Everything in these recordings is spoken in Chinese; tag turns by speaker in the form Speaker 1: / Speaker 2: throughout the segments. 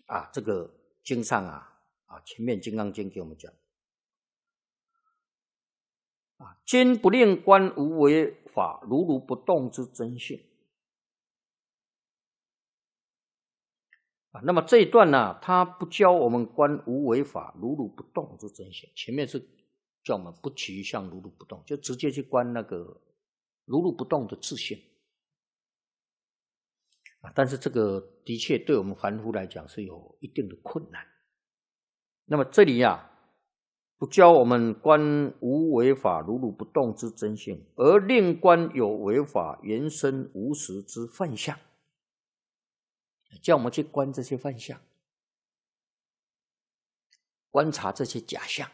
Speaker 1: 这个经上前面《金刚经》给我们讲今不令观无为法如如不动之真性那么这一段呢，他不教我们观无为法如如不动之真性，前面是叫我们不起于相如如不动，就直接去观那个如如不动的自性但是这个的确对我们凡夫来讲是有一定的困难。那么这里不教我们观无为法如如不动之真性，而令观有为法原生无实之幻象，叫我们去观这些幻象，观察这些假象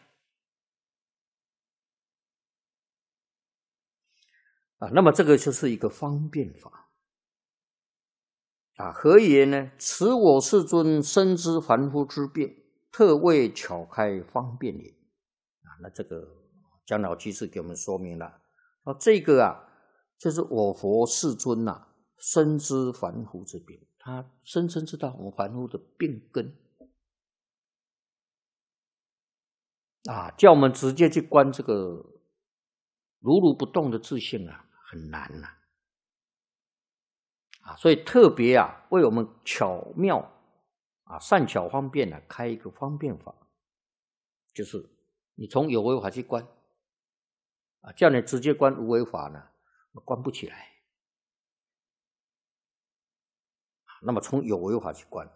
Speaker 1: 那么这个就是一个方便法何言呢？此我世尊深知凡夫之病，特为巧开方便也那这个姜老居士给我们说明了这个就是我佛世尊深知凡夫之病，他深深知道我们凡夫的病根叫我们直接去观这个如如不动的自性很难所以特别为我们巧妙善巧方便开一个方便法，就是你从有为法去观叫你直接观无为法呢，观不起来那么从有为法去观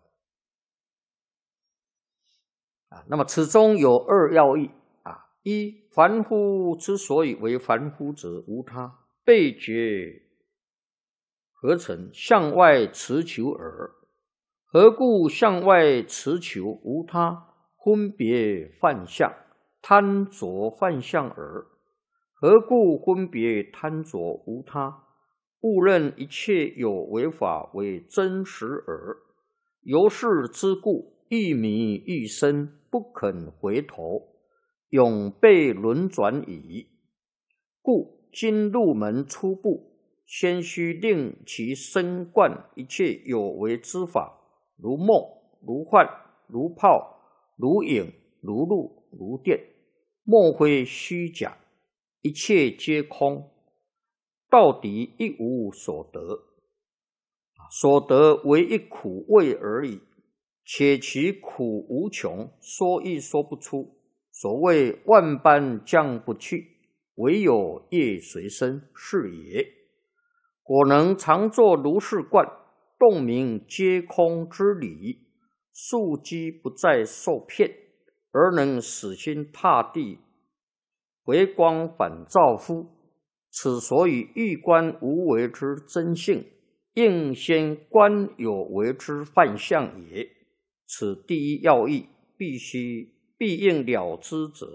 Speaker 1: 那么此中有二要义一，凡夫之所以为凡夫者无他，被觉合成向外持求耳。何故向外持求无他，分别幻象，贪着幻象耳。何故分别贪着无他，误认一切有为法为真实耳。由是之故，一迷一深，不肯回头，永被轮转矣。故今入门初步，先须令其深贯一切有为之法，如梦如幻如泡如影如露如电，莫非虚假，一切皆空，到底一无所得，所得为一苦味而已，且其苦无穷，说亦说不出。所谓万般将不去，唯有业随身，是也。果能常作如是观，洞明皆空之理，庶几不再受骗，而能死心塌地，回光返照乎？此所以欲观无为之真性，应先观有为之幻象也。此第一要义，必应了之者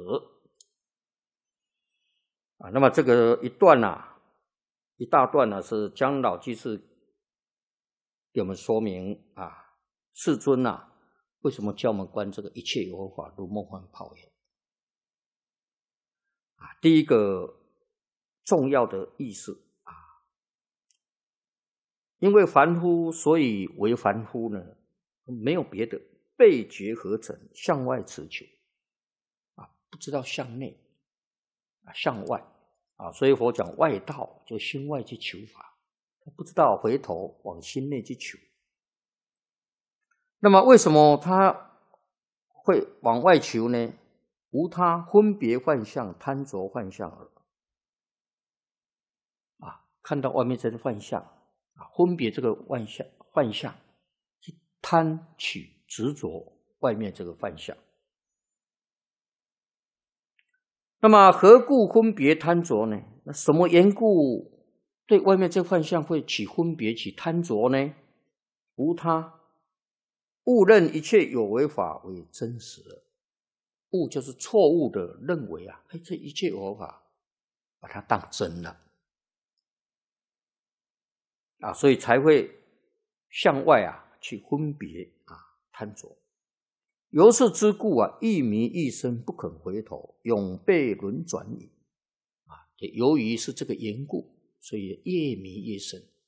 Speaker 1: 那么这个一大段是姜老居士给我们说明世尊为什么教我们观这个一切有为法如梦幻泡影第一个重要的意思因为凡夫所以为凡夫呢，没有别的，被觉合成，向外持求不知道向内向外所以佛讲外道，就心外去求法，不知道回头往心内去求。那么为什么他会往外求呢？无他，分别幻象，贪着幻象耳看到外面这个幻象分别这个幻象，去贪取执着外面这个幻象。那么何故分别贪着呢？那什么缘故对外面这个幻象会起分别起贪着呢？无他，误认一切有为法为真实。误就是错误的认为这一切有为法把它当真了所以才会向外去分别贪着。由是之故一迷一深，不肯回头，永被轮转矣由于是这个缘故，所以越迷越深